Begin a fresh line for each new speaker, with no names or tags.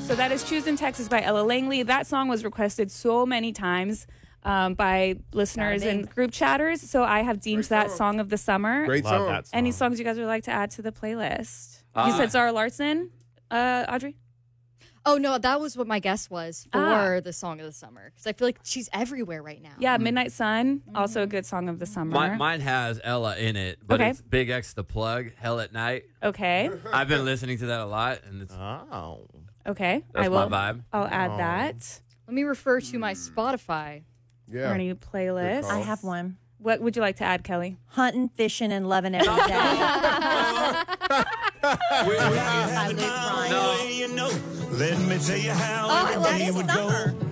So that is Choosing Texas by Ella Langley. That song was requested so many times by listeners and group chatters. So I have deemed that song of the summer.
Great
Love
song.
that song.
Any songs you guys would like to add to the playlist? You said Zara Larsson, Audrey?
Oh, no, that was what my guess was for the song of the summer. Because I feel like she's everywhere right now.
Yeah, Midnight Sun, also a good song of the summer.
Mine has Ella in it, but
Okay.
it's Big X The Plug, Hell at Night.
Okay.
I've been listening to that a lot, and it's
Okay.
that's
I will.
my vibe.
I'll add that.
Let me refer to my Spotify.
Yeah.
Our new playlist.
Good call.
I have one.
What would you like to add, Kelly?
Hunting, fishing, and loving every day. By Luke Bryan.
No.
Let me tell you how
Oh, I love
every day
this
would
summer.
go.